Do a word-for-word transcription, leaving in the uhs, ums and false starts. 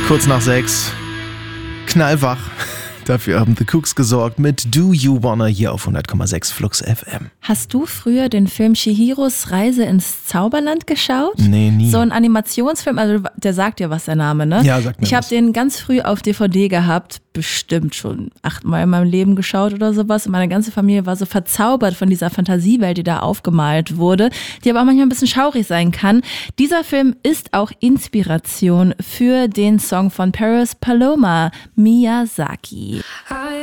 Kurz nach sechs. Knallwach. Dafür haben The Cooks gesorgt mit Do You Wanna hier auf hundert Komma sechs Flux F M. Hast du früher den Film Chihiros Reise ins Zauberland geschaut? Nee, nie. So ein Animationsfilm, also der sagt dir was, der Name, ne? Ja, sagt mir Ich habe was. den ganz früh auf D V D gehabt, bestimmt schon achtmal in meinem Leben geschaut oder sowas. Und meine ganze Familie war so verzaubert von dieser Fantasiewelt, die da aufgemalt wurde, die aber auch manchmal ein bisschen schaurig sein kann. Dieser Film ist auch Inspiration für den Song von Paris Paloma, Miyazaki.